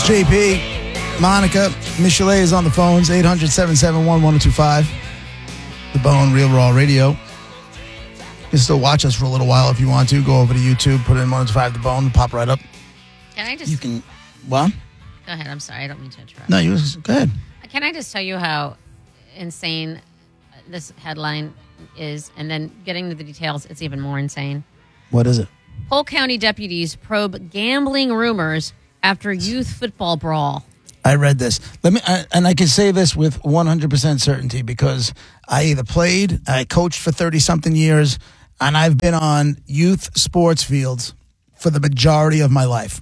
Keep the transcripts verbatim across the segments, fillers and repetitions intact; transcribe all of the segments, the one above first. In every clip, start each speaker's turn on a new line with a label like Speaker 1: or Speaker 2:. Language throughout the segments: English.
Speaker 1: It's J P, Monica, Michelet is on the phones, eight hundred, seven seven one, one oh two five. The Bone, Real Raw Radio. You can still watch us for a little while if you want to. Go over to YouTube, put in one oh two five The Bone, pop right up.
Speaker 2: Can I just...
Speaker 1: You can... What?
Speaker 2: Go ahead. I'm sorry. I don't mean to interrupt.
Speaker 1: No, you... Go ahead.
Speaker 2: Can I just tell you how insane this headline is? And then getting to the details, it's even more insane.
Speaker 1: What is it?
Speaker 2: Polk County deputies probe gambling rumors after youth football brawl.
Speaker 1: I read this. Let me, I, and I can say this with one hundred percent certainty because I either played, I coached for thirty-something years, and I've been on youth sports fields for the majority of my life.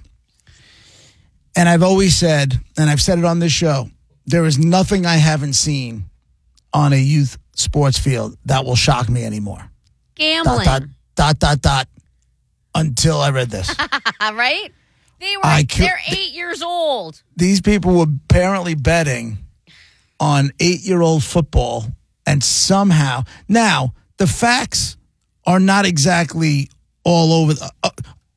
Speaker 1: And I've always said, and I've said it on this show, there is nothing I haven't seen on a youth sports field that will shock me anymore.
Speaker 2: Gambling.
Speaker 1: Dot, dot, dot, dot, dot, until I read this.
Speaker 2: Right? They were,
Speaker 1: I could,
Speaker 2: they're eight years old.
Speaker 1: These people were apparently betting on eight-year-old football, and somehow... Now, the facts are not exactly all over... The, uh,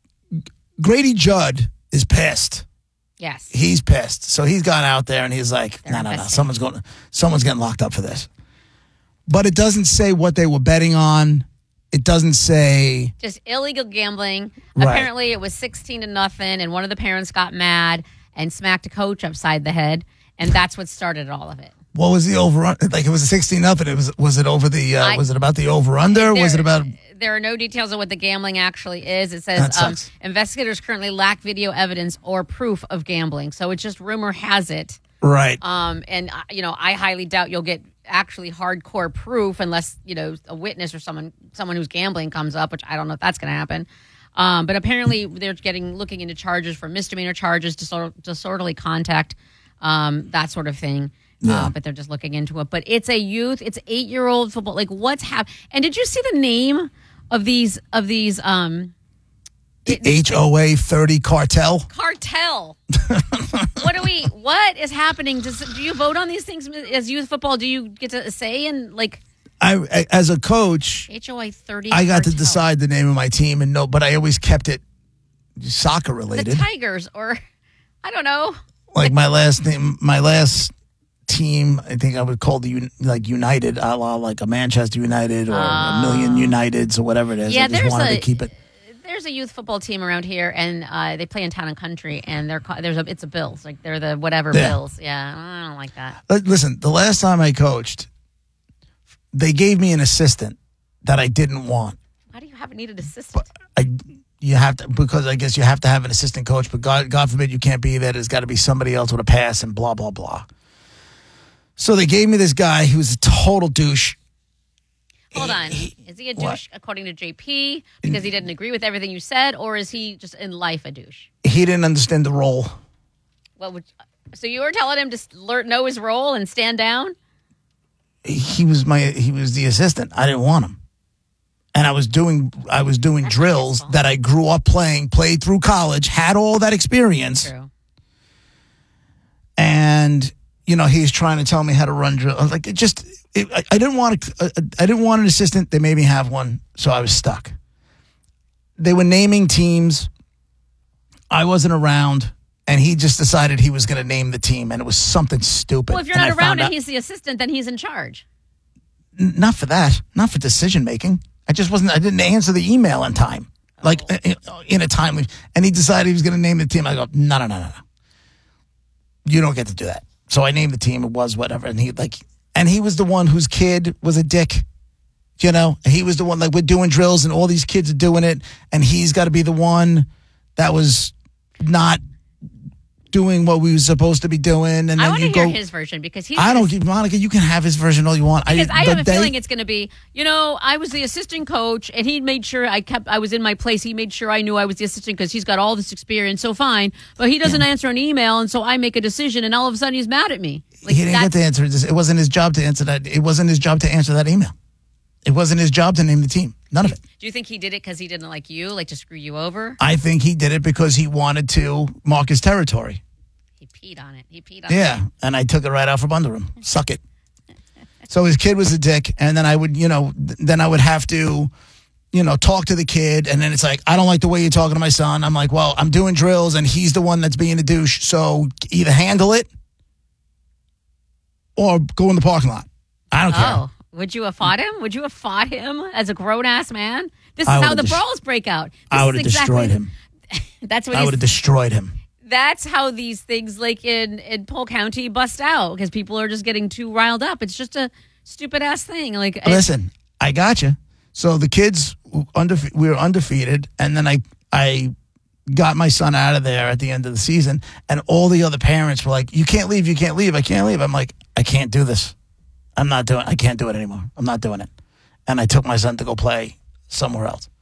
Speaker 1: Grady Judd is pissed.
Speaker 2: Yes.
Speaker 1: He's pissed. So he's gone out there, and he's like, no, no, no, someone's going, someone's getting locked up for this. But it doesn't say what they were betting on. It doesn't say...
Speaker 2: Just illegal gambling.
Speaker 1: Right.
Speaker 2: Apparently, it was sixteen to nothing, and one of the parents got mad and smacked a coach upside the head, and that's what started all of it.
Speaker 1: What was the over? Like, it was a sixteen nothing. It was. Was it over the? Uh,
Speaker 2: I,
Speaker 1: was it about the over under? Was it about?
Speaker 2: There are no details of what the gambling actually is. It says um, investigators currently lack video evidence or proof of gambling, so it's just rumor has it.
Speaker 1: Right.
Speaker 2: Um, and uh, you know, I highly doubt you'll get actually hardcore proof unless you know a witness or someone someone who's gambling comes up, which I don't know if that's going to happen. Um, but apparently they're getting looking into charges for misdemeanor charges, disor- disorderly contact, um, that sort of thing. Yeah. Uh, but they're just looking into it. But it's a youth, it's eight year old football. Like what's happening? And did you see the name of these of these? Um,
Speaker 1: the H O A thirty cartel.
Speaker 2: Cartel. What do we? What is happening? Does do you vote on these things as youth football? Do you get to say and like?
Speaker 1: I, as a coach,
Speaker 2: H O A thirty.
Speaker 1: I got
Speaker 2: cartel.
Speaker 1: to decide the name of my team, and no, but I always kept it soccer related.
Speaker 2: The Tigers, or I don't know.
Speaker 1: Like my last name, my last team, I think I would call the like United, a la like a Manchester United or uh, a million Uniteds or whatever it is.
Speaker 2: Yeah,
Speaker 1: I just
Speaker 2: there's
Speaker 1: wanted
Speaker 2: a,
Speaker 1: to keep it.
Speaker 2: There's a youth football team around here, and uh, they play in Town and Country, and they're there's a it's a Bills, like they're the whatever
Speaker 1: yeah.
Speaker 2: Bills. Yeah, I don't like that.
Speaker 1: Listen, the last time I coached, they gave me an assistant that I didn't want.
Speaker 2: Why do you have need an assistant?
Speaker 1: But I, you have to because I guess you have to have an assistant coach, but God, God forbid you can't be there. There's got to be somebody else with a pass and blah blah blah. So they gave me this guy who was a total douche.
Speaker 2: Hold on. Is he a douche what? according to J P because he didn't agree with everything you said, or is he just in life a douche?
Speaker 1: He didn't understand the role.
Speaker 2: What would? So you were telling him to learn, know his role and stand down?
Speaker 1: He was my he was the assistant. I didn't want him. And I was doing I was doing That's drills that I grew up playing, played through college, had all that experience.
Speaker 2: True.
Speaker 1: And you know, he's trying to tell me how to run drill. I was like, it just it, I, I didn't want a, I didn't want an assistant. They made me have one, so I was stuck. They were naming teams. I wasn't around. And he just decided he was going to name the team, and it was something stupid.
Speaker 2: Well, if you're
Speaker 1: and
Speaker 2: not around and he's the assistant, then he's in charge.
Speaker 1: N- not for that. Not for decision making. I just wasn't. I didn't answer the email in time, oh. like in a timely. And he decided he was going to name the team. I go, no, no, no, no, no. You don't get to do that. So I named the team. It was whatever, and he like, and he was the one whose kid was a dick. You know, he was the one like we're doing drills, and all these kids are doing it, and he's got to be the one that was not doing what we were supposed to be doing. And then
Speaker 2: I want
Speaker 1: you
Speaker 2: to
Speaker 1: go,
Speaker 2: hear his version because he's.
Speaker 1: I don't give Monica. You can have his version all you want.
Speaker 2: Because I, I have a
Speaker 1: they,
Speaker 2: feeling it's going to be. You know, I was the assistant coach, and he made sure I kept. I was in my place. He made sure I knew I was the assistant because he's got all this experience. So fine, but he doesn't yeah. answer an email, and so I make a decision, and all of a sudden he's mad at me.
Speaker 1: Like, he didn't get to answer it. It wasn't his job to answer that. It wasn't his job to answer that email. It wasn't his job to name the team. None of it.
Speaker 2: Do you think he did it because he didn't like you, like to screw you over?
Speaker 1: I think he did it because he wanted to mark his territory.
Speaker 2: He peed on it. He peed on
Speaker 1: yeah, it. Yeah, and I took it right out from under him. Suck it. So his kid was a dick, and then I would, you know, then I would have to, you know, talk to the kid, and then it's like, I don't like the way you're talking to my son. I'm like, well, I'm doing drills, and he's the one that's being a douche, so either handle it or go in the parking lot. I don't care.
Speaker 2: Oh, would you have fought him? Would you have fought him as a grown-ass man? This is
Speaker 1: I
Speaker 2: how
Speaker 1: would've
Speaker 2: the
Speaker 1: dis-
Speaker 2: brawls break out. This
Speaker 1: I would
Speaker 2: is
Speaker 1: have
Speaker 2: exactly
Speaker 1: destroyed
Speaker 2: the-
Speaker 1: him.
Speaker 2: That's what
Speaker 1: I
Speaker 2: he's
Speaker 1: would have destroyed him.
Speaker 2: That's how these things like in, in Polk County bust out because people are just getting too riled up. It's just a stupid ass thing. Like, it-
Speaker 1: Listen, I got you. So the kids, undefe- we were undefeated, and then I I got my son out of there at the end of the season, and all the other parents were like, you can't leave, you can't leave, I can't leave. I'm like, I can't do this. I'm not doing I can't do it anymore. I'm not doing it. And I took my son to go play somewhere else.